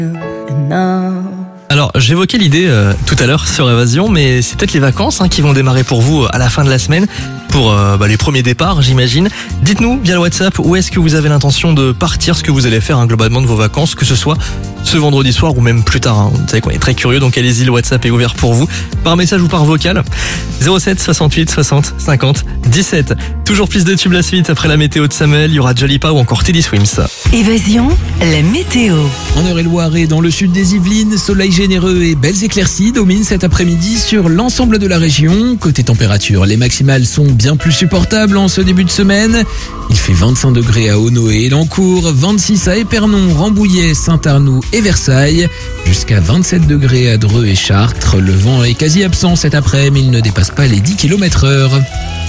Alors, j'évoquais l'idée tout à l'heure sur Évasion, mais c'est peut-être les vacances qui vont démarrer pour vous à la fin de la semaine, pour les premiers départs, j'imagine. Dites-nous via le WhatsApp où est-ce que vous avez l'intention de partir, ce que vous allez faire globalement de vos vacances, que ce soit ce vendredi soir ou même plus tard. Vous savez qu'on est très curieux, donc allez-y, le WhatsApp est ouvert pour vous, par message ou par vocal. 07 68 60 50 17. Toujours plus de tubes la suite après la météo de Samuel, il y aura Jolipa ou encore Teddy Swims. Évasion, la météo. En Eure-et-Loir et dans le sud des Yvelines, soleil généreux et belles éclaircies dominent cet après-midi sur l'ensemble de la région. Côté température, les maximales sont bien plus supportables en ce début de semaine. Il fait 25 degrés à Aunoé et Lancourt, 26 à Épernon, Rambouillet, Saint-Arnoux et Versailles, jusqu'à 27 degrés à Dreux et Chartres. Le vent est quasi absent cet après-midi, mais il ne dépasse pas les 10 km/h.